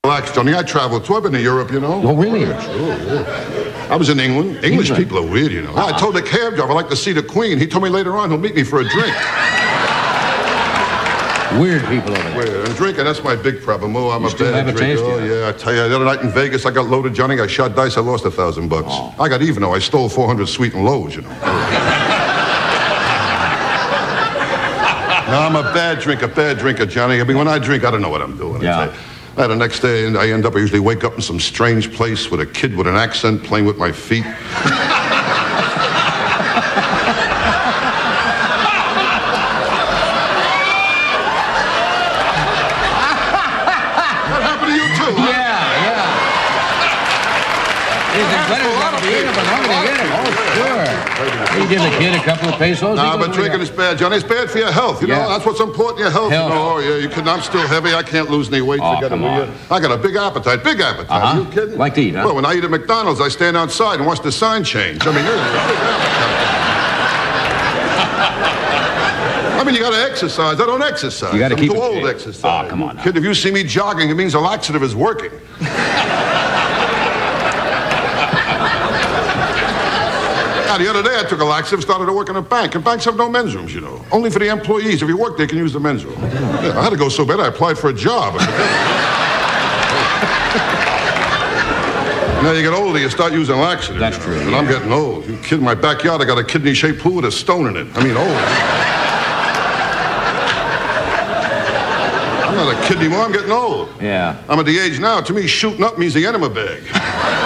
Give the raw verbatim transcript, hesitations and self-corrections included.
Relax, Johnny. I traveled too. I've been to Europe, you know. Oh, really? Yeah, sure, yeah. I was in England. English England. people are weird, you know. Uh-huh. I told the cab driver I'd like to see the Queen. He told me later on he'll meet me for a drink. Weird people over there. Weird. And drinking, that's my big problem. Oh, I'm you a still bad have a drinker. taste, Oh, yeah. yeah. I tell you, the other night in Vegas, I got loaded, Johnny. I shot dice. I lost a thousand bucks. Oh. I got even, though. I stole four hundred sweet and lows, you know. No, I'm a bad drinker, bad drinker, Johnny. I mean, when I drink, I don't know what I'm doing. Yeah. I tell you. Uh, the next day, and I end up, I usually wake up in some strange place with a kid with an accent playing with my feet. That happened to you, too, huh? Yeah, yeah. He's a better got to be in it, but I'm going to get it. Oh, sure. You give the kid a couple of pesos. Nah, but drinking is bad, Johnny. It's bad for your health. You Yeah. know, that's what's important, your health. Health. You know, oh, yeah, you can, I'm still heavy. I can't lose any weight. Oh, Forget come it, will on. you? I got a big appetite, big appetite. Uh-huh. Are you kidding? Like to eat, huh? Well, when I eat at McDonald's, I stand outside and watch the sign change. I mean, there's a big appetite. I mean, you got to exercise. I don't exercise. You gotta I'm keep too it old fit. to exercise. Oh, come on now. Kid, if you see me jogging, it means the laxative is working. Now, the other day I took a laxative, started to work in a bank, and banks have no men's rooms, you know. Only for the employees. If you work, they can use the men's room. Yeah, I had to go so bad I applied for a job. Now you get older, you start using laxative. That's you know? true, And yeah. I'm getting old. You kid, in my backyard, I got a kidney-shaped pool with a stone in it. I mean, old. I'm not a kid anymore. I'm getting old. Yeah. I'm at the age now. To me, shooting up means the enema bag.